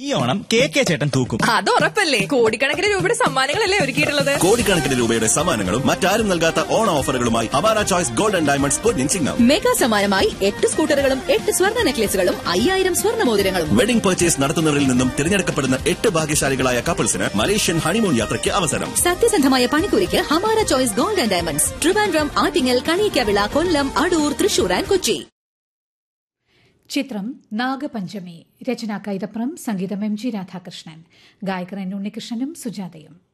ഈ ഓണം കെ ചേട്ടൻ തൂക്കും. അത് ഉറപ്പല്ലേ. കോടിക്കണക്കിന് രൂപയുടെ സമ്മാനങ്ങളല്ലേ ഒരുക്കിയിട്ടുള്ളത്. കോടിക്കണക്കിന് രൂപയുടെ സമ്മാനങ്ങളും മറ്റാരും നൽകാത്ത ഓണ ഓഫറുകളുമായി Awara choice gold and diamonds Ponnin Chingam. Mega സമ്മാനമായി 8 സ്കൂട്ടറുകളും 8 സ്വർണ്ണ നെക്ലേസുകളും 5000 സ്വർണ്ണ മോതിരങ്ങളും. വെഡിംഗ് പർച്ചേസ് നടത്തുന്നവരിൽ നിന്നും തിരഞ്ഞെടുക്കപ്പെടുന്ന 8 ഭാഗ്യശാലികളായ കപ്പിൾസിന് മലേഷ്യൻ ഹണിമൂൺ യാത്രയ്ക്ക് അവസരം. സത്യസന്ധമായ പണിക്കൂലിക്ക് Hamara choice gold and diamonds, Trivandrum, Attingal, Kaliyakkavilai, Kollam, Adoor, Thrissur and Kochi. ചിത്രം നാഗപഞ്ചമി. രചന കൈതപ്രം, സംഗീതം MG രാധാകൃഷ്ണൻ. ഗായകർ N ഉണ്ണികൃഷ്ണനും സുജാതയും.